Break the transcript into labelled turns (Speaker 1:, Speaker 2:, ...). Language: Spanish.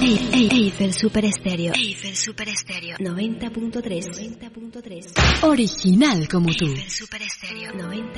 Speaker 1: Eiffel Super Estéreo. Eiffel Super Estéreo 90.3. Original como tú. Eiffel Super Estéreo 90.